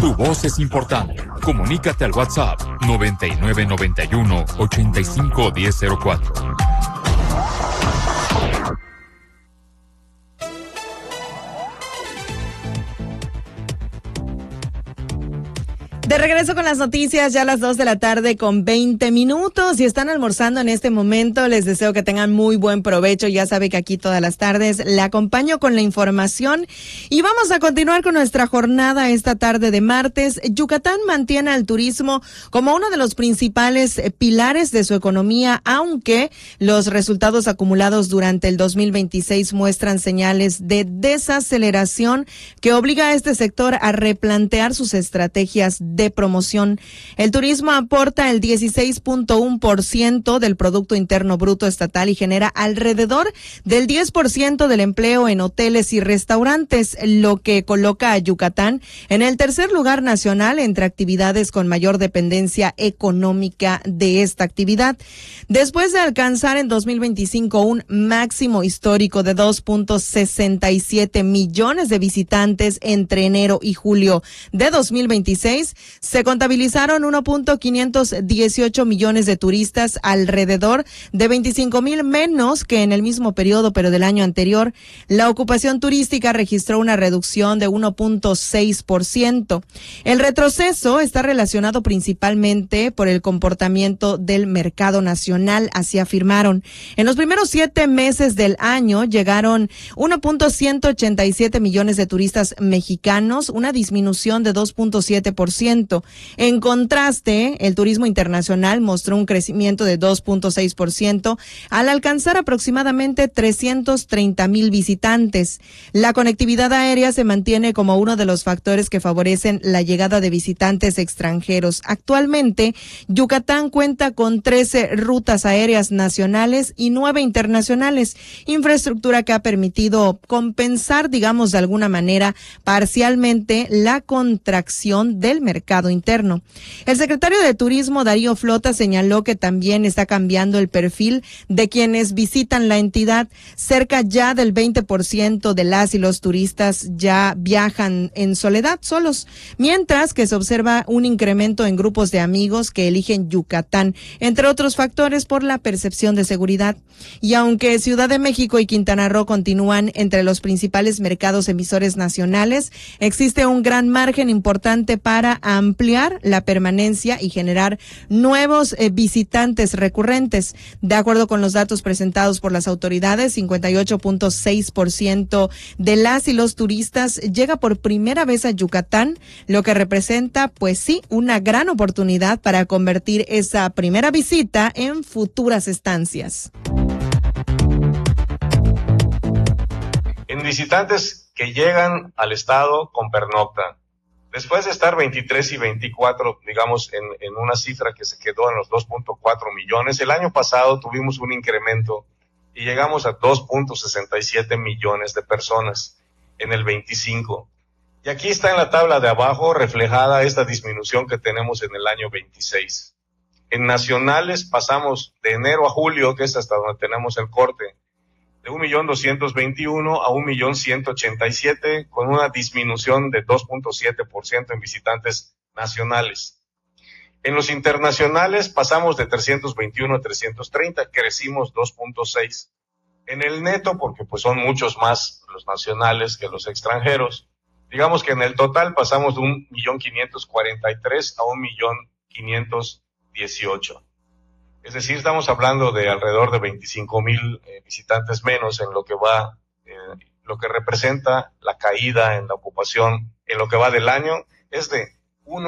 Tu voz es importante. Comunícate al WhatsApp 9991-851004. De regreso con las noticias, ya a las 2 de la tarde con 20 minutos. Si están almorzando en este momento, les deseo que tengan muy buen provecho. Ya sabe que aquí todas las tardes le acompaño con la información. Y vamos a continuar con nuestra jornada esta tarde de martes. Yucatán mantiene al turismo como uno de los principales pilares de su economía, aunque los resultados acumulados durante el 2026 muestran señales de desaceleración que obliga a este sector a replantear sus estrategias de promoción. El turismo aporta el 16.1% del Producto Interno Bruto estatal y genera alrededor del 10% del empleo en hoteles y restaurantes, lo que coloca a Yucatán en el tercer lugar nacional entre actividades con mayor dependencia económica de esta actividad. Después de alcanzar en 2025 un máximo histórico de 2.67 millones de visitantes entre enero y julio de 2026, se contabilizaron 1.518 millones de turistas, alrededor de 25,000 menos que en el mismo periodo, pero del año anterior. La ocupación turística registró una reducción de 1.6%. El retroceso está relacionado principalmente por el comportamiento del mercado nacional, así afirmaron. En los primeros 7 meses del año llegaron 1.187 millones de turistas mexicanos, una disminución de 2.7%. En contraste, el turismo internacional mostró un crecimiento de 2.6% al alcanzar aproximadamente 330,000 visitantes. La conectividad aérea se mantiene como uno de los factores que favorecen la llegada de visitantes extranjeros. Actualmente, Yucatán cuenta con 13 rutas aéreas nacionales y 9 internacionales, infraestructura que ha permitido compensar, digamos de alguna manera, parcialmente la contracción del mercado interno. El secretario de Turismo, Darío Flota, señaló que también está cambiando el perfil de quienes visitan la entidad. Cerca ya del 20% de las y los turistas ya viajan en soledad, solos, mientras que se observa un incremento en grupos de amigos que eligen Yucatán, entre otros factores por la percepción de seguridad. Y aunque Ciudad de México y Quintana Roo continúan entre los principales mercados emisores nacionales, existe un gran margen importante para ampliar la permanencia y generar nuevos visitantes recurrentes. De acuerdo con los datos presentados por las autoridades, 58.6% de las y los turistas llega por primera vez a Yucatán, lo que representa, pues sí, una gran oportunidad para convertir esa primera visita en futuras estancias. En visitantes que llegan al estado con pernocta, después de estar 23 y 24, digamos, en una cifra que se quedó en los 2.4 millones, el año pasado tuvimos un incremento y llegamos a 2.67 millones de personas en el 25. Y aquí está en la tabla de abajo reflejada esta disminución que tenemos en el año 26. En nacionales pasamos de enero a julio, que es hasta donde tenemos el corte, de 1.221.000 a 1.187.000, con una disminución de 2.7% en visitantes nacionales. En los internacionales pasamos de 321 a 330, crecimos 2.6. En el neto, porque pues son muchos más los nacionales que los extranjeros, digamos que en el total pasamos de 1.543.000 a 1.518.000. Es decir, estamos hablando de alrededor de 25,000 visitantes menos en lo que va, lo que representa la caída en la ocupación en lo que va del año, es de